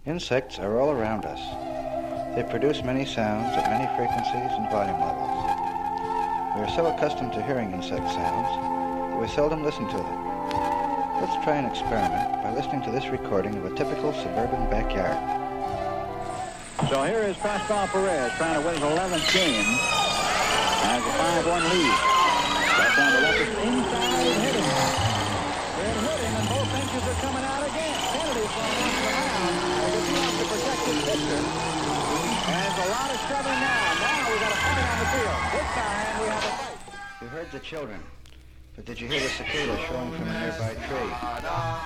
Insects are all around us. They produce many sounds at many frequencies and volume levels. We are so accustomed to hearing insect sounds that we seldom listen to them. Let's try an experiment by listening to this recording of a typical suburban backyard. So here is Pascal Perez trying to win his 11th game. Has a 5-1 lead. Left down the left is inside and hitting. They're hitting and both benches are coming out again. Kennedy's going to the mound because he wants to protect his pitcher. And there's a lot of shoving now. Now we got a fight on the field. This time we have a fight. You heard the children, but did you hear the cicada showing from a nearby tree?